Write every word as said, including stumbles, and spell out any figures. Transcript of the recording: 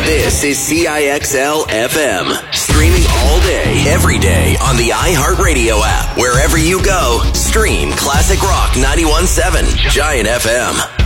This is C I X L F M. Streaming all day, every day on the iHeartRadio app. Wherever you go, stream Classic Rock ninety-one point seven, Giant F M.